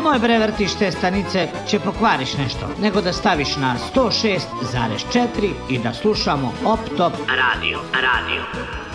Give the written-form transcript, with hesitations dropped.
Nemoj bre vrtiš te stanice, će pokvariš nešto, nego da staviš na 106,4 i da slušamo Op Top Radio.